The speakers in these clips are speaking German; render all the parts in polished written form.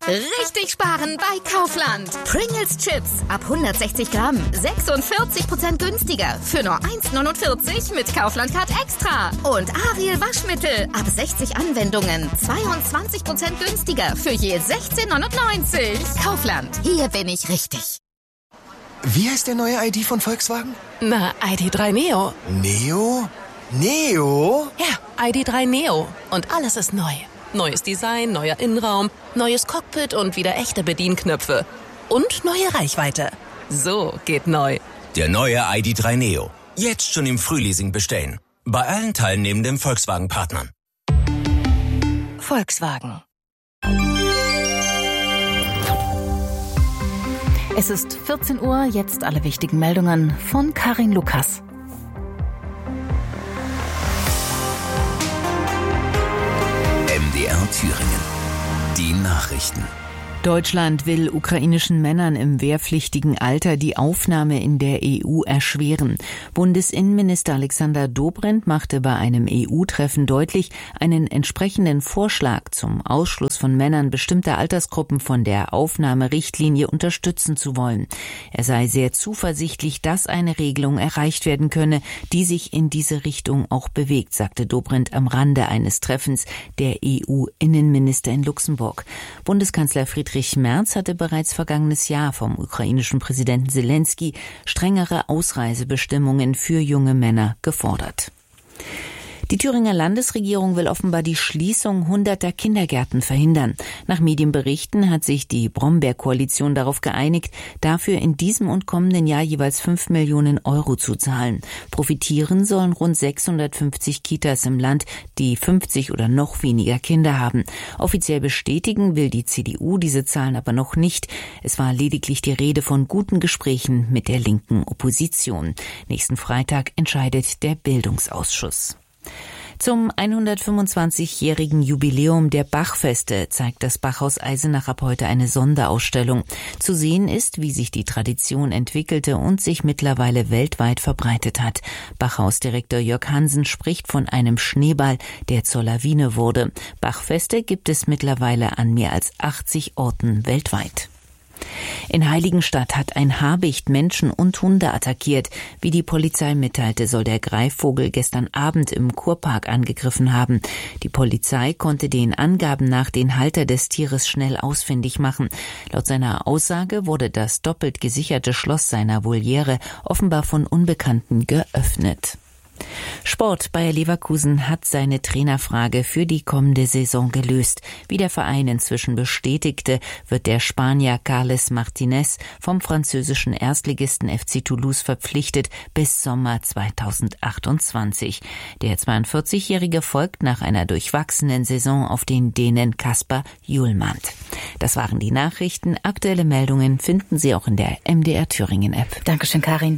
Richtig sparen bei Kaufland. Pringles Chips ab 160 Gramm. 46% günstiger. Für nur 1,49 mit Kaufland Card Extra. Und Ariel Waschmittel ab 60 Anwendungen. 22% günstiger. Für je 16,99. Kaufland. Hier bin ich richtig. Wie heißt der neue ID von Volkswagen? Na, ID.3 Neo. Neo? Neo? Ja, ID.3 Neo. Und alles ist neu. Neues Design, neuer Innenraum, neues Cockpit und wieder echte Bedienknöpfe. Und neue Reichweite. So geht neu. Der neue ID.3 Neo. Jetzt schon im Frühleasing bestellen. Bei allen teilnehmenden Volkswagen-Partnern. Volkswagen. Es ist 14 Uhr, jetzt alle wichtigen Meldungen von Karin Lukas. MDR Thüringen. Die Nachrichten. Deutschland will ukrainischen Männern im wehrpflichtigen Alter die Aufnahme in der EU erschweren. Bundesinnenminister Alexander Dobrindt machte bei einem EU-Treffen deutlich, einen entsprechenden Vorschlag zum Ausschluss von Männern bestimmter Altersgruppen von der Aufnahmerichtlinie unterstützen zu wollen. Er sei sehr zuversichtlich, dass eine Regelung erreicht werden könne, die sich in diese Richtung auch bewegt, sagte Dobrindt am Rande eines Treffens der EU-Innenminister in Luxemburg. Bundeskanzler Friedrich Merz hatte bereits vergangenes Jahr vom ukrainischen Präsidenten Selenskyj strengere Ausreisebestimmungen für junge Männer gefordert. Die Thüringer Landesregierung will offenbar die Schließung hunderter Kindergärten verhindern. Nach Medienberichten hat sich die Brombeer-Koalition darauf geeinigt, dafür in diesem und kommenden Jahr jeweils 5 Millionen Euro zu zahlen. Profitieren sollen rund 650 Kitas im Land, die 50 oder noch weniger Kinder haben. Offiziell bestätigen will die CDU diese Zahlen aber noch nicht. Es war lediglich die Rede von guten Gesprächen mit der linken Opposition. Nächsten Freitag entscheidet der Bildungsausschuss. Zum 125-jährigen Jubiläum der Bachfeste zeigt das Bachhaus Eisenach ab heute eine Sonderausstellung. Zu sehen ist, wie sich die Tradition entwickelte und sich mittlerweile weltweit verbreitet hat. Bachhausdirektor Jörg Hansen spricht von einem Schneeball, der zur Lawine wurde. Bachfeste gibt es mittlerweile an mehr als 80 Orten weltweit. In Heiligenstadt hat ein Habicht Menschen und Hunde attackiert. Wie die Polizei mitteilte, soll der Greifvogel gestern Abend im Kurpark angegriffen haben. Die Polizei konnte den Angaben nach den Halter des Tieres schnell ausfindig machen. Laut seiner Aussage wurde das doppelt gesicherte Schloss seiner Voliere offenbar von Unbekannten geöffnet. Sport. Bayer Leverkusen hat seine Trainerfrage für die kommende Saison gelöst. Wie der Verein inzwischen bestätigte, wird der Spanier Carles Martinez vom französischen Erstligisten FC Toulouse verpflichtet bis Sommer 2028. Der 42-Jährige folgt nach einer durchwachsenen Saison auf den Dänen Kasper Hjulmand. Das waren die Nachrichten. Aktuelle Meldungen finden Sie auch in der MDR Thüringen App. Dankeschön, Karin.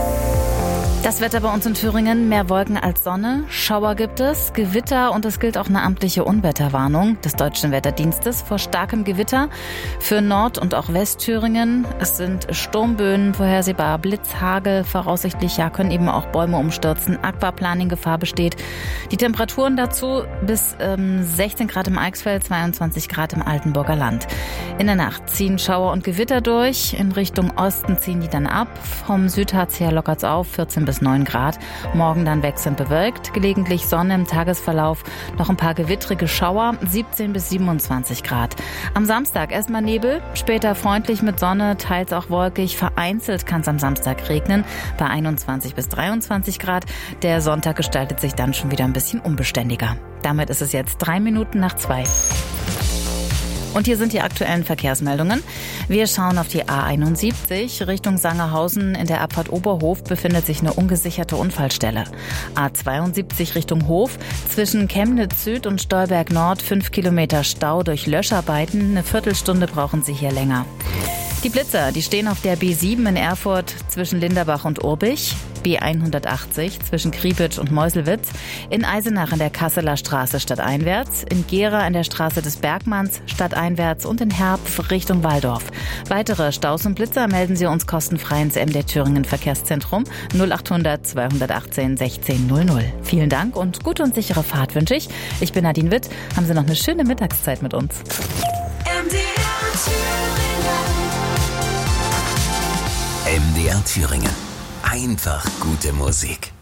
Das Wetter bei uns in Thüringen, mehr Wolken als Sonne, Schauer gibt es, Gewitter und es gilt auch eine amtliche Unwetterwarnung des Deutschen Wetterdienstes vor starkem Gewitter für Nord- und auch Westthüringen. Es sind Sturmböen vorhersehbar, Blitz, Hagel, voraussichtlich können eben auch Bäume umstürzen, Aquaplaning-Gefahr besteht. Die Temperaturen dazu bis 16 Grad im Eichsfeld, 22 Grad im Altenburger Land. In der Nacht ziehen Schauer und Gewitter durch, in Richtung Osten ziehen die dann ab, vom Südharz her lockert es auf, 14 bis 9 Grad. Morgen dann wechselnd bewölkt, gelegentlich Sonne im Tagesverlauf, noch ein paar gewittrige Schauer, 17 bis 27 Grad. Am Samstag erstmal Nebel, später freundlich mit Sonne, teils auch wolkig, vereinzelt kann es am Samstag regnen, bei 21 bis 23 Grad. Der Sonntag gestaltet sich dann schon wieder ein bisschen unbeständiger. Damit ist es jetzt 2:03. Und hier sind die aktuellen Verkehrsmeldungen. Wir schauen auf die A71. Richtung Sangerhausen in der Abfahrt Oberhof befindet sich eine ungesicherte Unfallstelle. A72 Richtung Hof. Zwischen Chemnitz Süd und Stolberg Nord 5 Kilometer Stau durch Löscharbeiten. Eine Viertelstunde brauchen Sie hier länger. Die Blitzer, die stehen auf der B7 in Erfurt zwischen Linderbach und Urbich, B180 zwischen Kriebitsch und Meuselwitz, in Eisenach in der Kasseler Straße stadteinwärts, in Gera in der Straße des Bergmanns stadteinwärts und in Herpf Richtung Walldorf. Weitere Staus und Blitzer melden Sie uns kostenfrei ins MDR Thüringen Verkehrszentrum 0800 218 1600. Vielen Dank und gute und sichere Fahrt wünsche ich. Ich bin Nadine Witt. Haben Sie noch eine schöne Mittagszeit mit uns. MDR MDR Thüringen. Einfach gute Musik.